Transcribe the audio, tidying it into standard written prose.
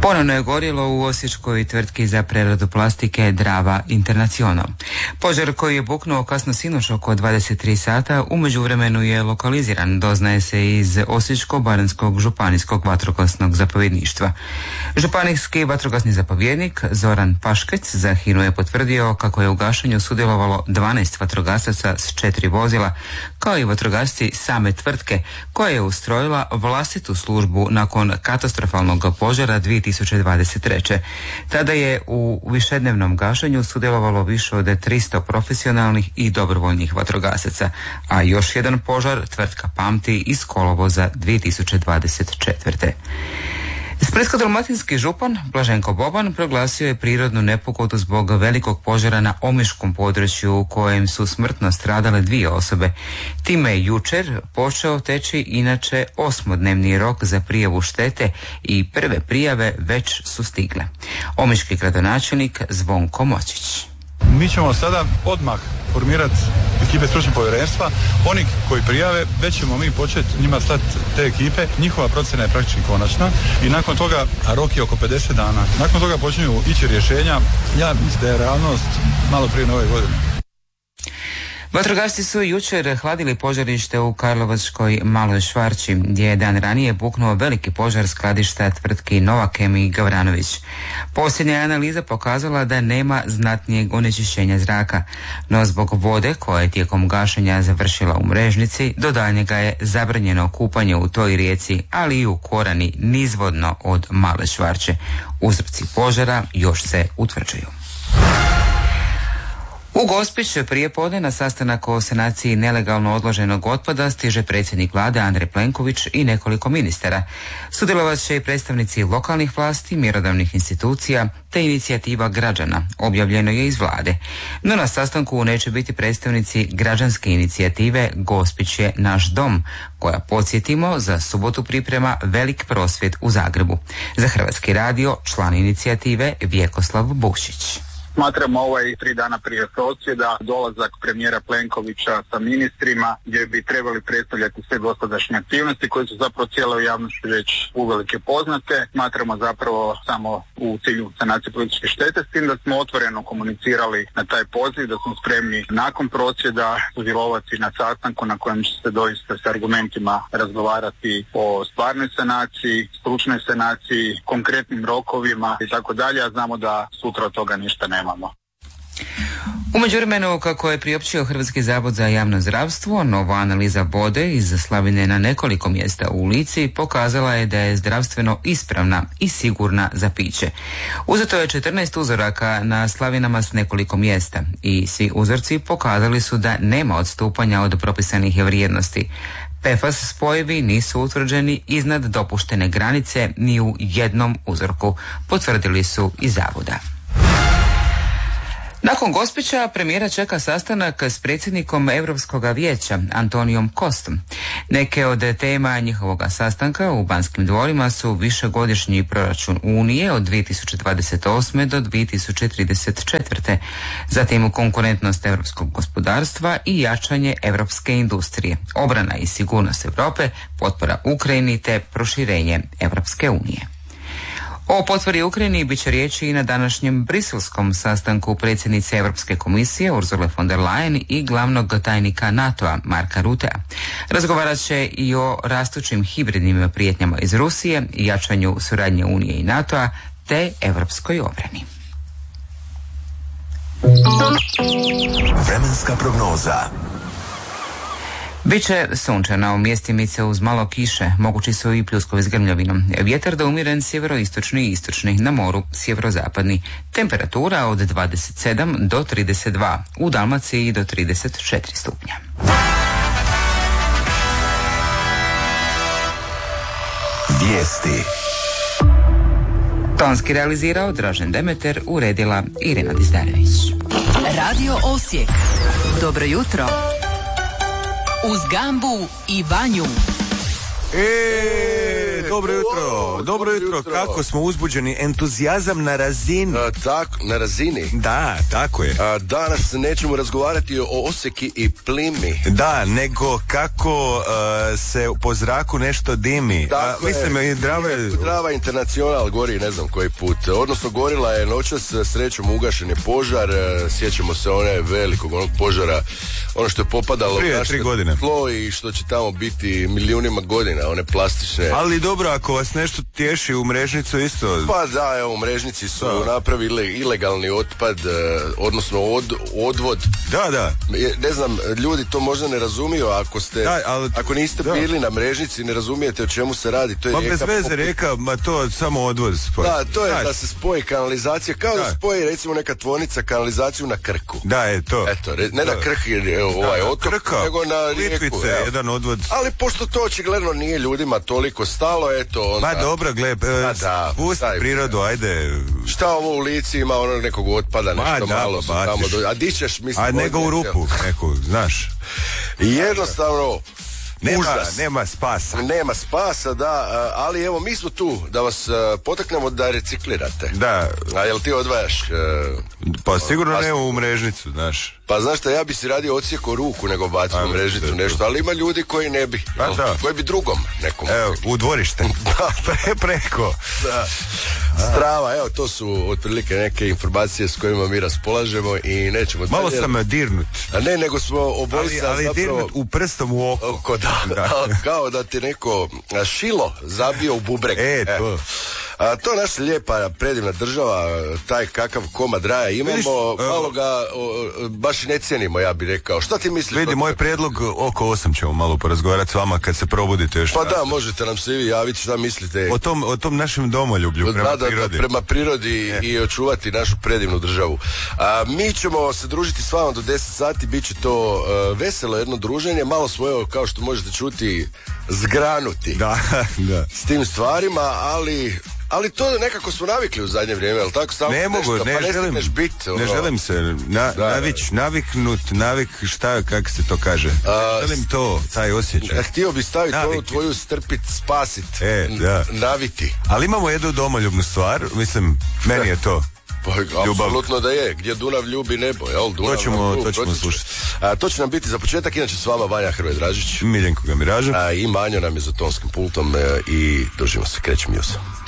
Ponovno je gorjelo u osječkoj tvrtki za preradu plastike Drava International. Požar koji je buknuo kasno sinoć oko 23 sata u međuvremenu je lokaliziran, doznaje se iz Osječko-baranjskog županijskog vatrogasnog zapovjedništva. Županijski vatrogasni zapovjednik Zoran Paškec za HINA-u je potvrdio kako je u gašenju sudjelovalo 12 vatrogasaca s 4 vozila, kao i vatrogasci same tvrtke koja je ustrojila vlastitu službu nakon katastrofalnog požara 2023. Tada je u višednevnom gašenju sudjelovalo više od 300 profesionalnih i dobrovoljnih vatrogasaca, a još jedan požar tvrtka pamti iz kolovoza 2024. Splitsko-dalmatinski župan Blaženko Boban proglasio je prirodnu nepogodu zbog velikog požara na omiškom području u kojem su smrtno stradale 2 osobe. Time je jučer počeo teći inače 8-dnevni rok za prijavu štete i prve prijave već su stigle. Omiški gradonačelnik Zvonko Močić. Mi ćemo sada odmah formirati ekipe stručnog povjerenstva. Oni koji prijave, već ćemo mi početi njima slati te ekipe. Njihova procjena je praktički konačna i nakon toga, a rok je oko 50 dana, nakon toga počinju ići rješenja. Ja mislim da je realnost malo prije nove godine. Vatrogasci su jučer hladili požarište u Karlovačkoj Maloj Švarći, gdje je dan ranije buknuo veliki požar skladišta tvrtki Novakem i Gavranović. Posljednja je analiza pokazala da nema znatnijeg onečišćenja zraka, no zbog vode koja je tijekom gašenja završila u Mrežnici, do daljnjega je zabranjeno kupanje u toj rijeci, ali i u Korani nizvodno od Male Švarće. Uzroci požara još se utvrđuju. U Gospić prijepodne na sastanak o sanaciji nelegalno odloženog otpada stiže predsjednik vlade Andrej Plenković i nekoliko ministara. Sudjelovat će i predstavnici lokalnih vlasti, mjerodavnih institucija te inicijativa građana, objavljeno je iz vlade. No na sastanku neće biti predstavnici građanske inicijative Gospić je naš dom, koja, podsjetimo, za subotu priprema velik prosvjed u Zagrebu. Za Hrvatski radio član inicijative Vjekoslav Bušić. Smatramo 3 dana prije prosvjeda dolazak premijera Plenkovića sa ministrima gdje bi trebali predstavljati sve dosadašnje aktivnosti koje su zapravo cijeloj javnosti već uvelike poznate. Smatramo zapravo samo u cilju sanacije političke štete, s tim da smo otvoreno komunicirali na taj poziv, da smo spremni nakon prosvjeda sudjelovati na sastanku na kojem će se doista s argumentima razgovarati o stvarnoj sanaciji, stručnoj sanaciji, konkretnim rokovima i tako dalje, a znamo da sutra od toga ništa nema. U međuvremenu, kako je priopćio Hrvatski zavod za javno zdravstvo, nova analiza vode iz slavine na nekoliko mjesta u Lici pokazala je da je zdravstveno ispravna i sigurna za piće. Uzeto je 14 uzoraka na slavinama s nekoliko mjesta i svi uzorci pokazali su da nema odstupanja od propisanih vrijednosti. PFAS spojevi nisu utvrđeni iznad dopuštene granice ni u jednom uzorku, potvrdili su iz zavoda. Nakon Gospića premijera čeka sastanak s predsjednikom Europskog vijeća Antonijom Kostom. Neke od tema njihovog sastanka u Banskim dvorima su višegodišnji proračun Unije od 2028. do 2034. Zatim konkurentnost europskog gospodarstva i jačanje europske industrije, obrana i sigurnost Europe, potpora Ukrajini te proširenje Europske unije. O potpori Ukrajini bit će riječi i na današnjem briselskom sastanku predsjednice Europske komisije Ursule von der Leyen i glavnog tajnika NATO-a Marka Rutea. Razgovarat će i o rastućim hibridnim prijetnjama iz Rusije, jačanju suradnje Unije i NATO-a te europskoj obrani. Vremenska prognoza. Biće sunčano, mjestimice uz malo kiše, mogući su i pljuskovi s grmljavinom. Vjetar da umiren sjeveroistočni i istočni, na moru sjeverozapadni. Temperatura od 27 do 32, u Dalmaciji do 34 stupnja. Vijesti. Tonski realizirao Dražen Demeter, uredila Irina Dizdarević. Radio Osijek. Dobro jutro. Uz Gambu i Vanju. Dobro jutro, kako smo uzbuđeni, entuzijazam na razini. Na razini? Da, tako je. Danas nećemo razgovarati o Oseki i plimi. Da, nego kako se po zraku nešto dimi. Mislim, i Drava Internacional gori ne znam koji put. Odnosno gorila je noćas, srećom ugašen je požar. Sjećamo se one velikog onog požara, ono što je popadalo prije 3 godine tlo i što će tamo biti milijunima godina, one plastične. Ali dobro, ako vas nešto tješi u Mrežnicu isto. Pa da, evo, u Mrežnici su napravili ilegalni otpad, odnosno odvod. Da. Ne znam, ljudi to možda ne razumiju, ako niste bili na Mrežnici, ne razumijete o čemu se radi. To je rijeka, bez veze rijeka, to samo odvoz. Da, to je da se spoji kanalizacija, kao da spoji recimo neka tvornica kanalizaciju na Krku. Da, je to. Eto, ne na Krki, otok, nego na rijeku. Litvice, jedan odvod. Ali pošto to očigledno nije ljudima toliko stalo, eto onda... Pa dobro, pusti prirodu, ajde. Šta ovo u Lici ima onog nekog otpada, nešto malo su tamo a di ćeš, mislim... A nego u rupu, neku, znaš. Jednostavno... Nema spasa. Nema spasa, da, ali evo mi smo tu da vas potaknemo da reciklirate. Da. A jel ti odvajaš? Pa sigurno ne u Mrežnicu, znaš. Pa znaš šta, ja bi si radio odsjeko ruku nego bacio u Mrežnicu nešto, ali ima ljudi koji ne bi. Koji bi drugom nekom. Evo, u dvorište. Preko. Da. Strava, evo, to su otprilike neke informacije s kojima mi raspolažemo i nećemo... Malo sam dirnut. A ne, nego smo obojica ali zapravo... dirnut u prstom u oko. Kao da ti neko šilo zabio u bubreg. To. To je naša lijepa, predivna država, taj kakav komad raja imamo, malo ga baš i ne cijenimo, ja bih rekao. Šta ti misliš? Vidi, moj prijedlog oko 8 ćemo malo porazgovarati s vama kad se probudite još. Pa da, možete nam se i vi javiti šta mislite. O tom našem domoljublju prema prirodi. Prema prirodi i očuvati našu predivnu državu. Mi ćemo se družiti s vama do 10 sati, bit će to veselo jedno druženje, malo smo, evo, kao što možete čuti, zgranuti s tim stvarima, ali to nekako smo navikli u zadnje vrijeme, ali tako samo ne mogu, nešto, ne želim se naviknut, kako se to kaže. Želim taj osjećaj. Htio bi staviti onu tvoju strpit, spasit, naviti. Ali imamo jednu domoljubnu stvar, mislim, meni je to. Pa, apsolutno da je. Gdje Dunav ljubi nebo, jel? To ćemo slušati. To će nam biti za početak, inače s vama Vanja Hrvoje-Dražić, Miljenko Gamiraža i Manjo nam je za tonskim pultom i držimo se, krećem jusa.